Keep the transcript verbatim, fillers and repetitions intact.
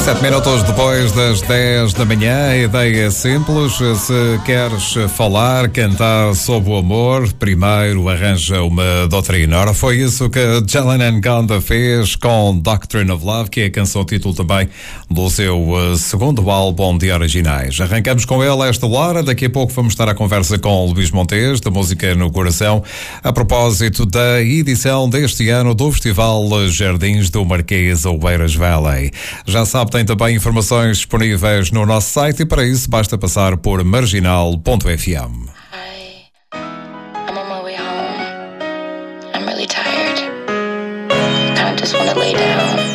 Sete minutos depois das dez da manhã, a ideia é simples. Se queres falar, cantar sobre o amor, primeiro arranja uma doutrina. Ora, foi isso que Jalen Ganda fez com Doctrine of Love, que é a canção título também do seu uh, segundo álbum de originais. Arrancamos com ele a esta hora. Daqui a pouco vamos estar à conversa com Luís Montes, da Música no Coração, a propósito da edição deste ano do Festival Jardins do Marquês Oeiras Valley. Já sabe, tem também informações disponíveis no nosso site e para isso basta passar por marginal ponto f m. Hi, I'm on my way home. I'm really tired. I kind of just want to lay down.